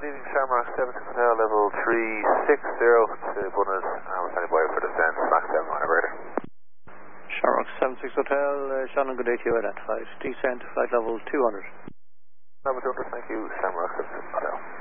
leaving Shamrock 76 Hotel, level 360 to Bunners, and we're standing by for descent, Max 7 operator. Shamrock 76 Hotel, Shannon, good day to you, identified. Descent, flight level 200. Number 200, thank you, Shamrock 76 Hotel.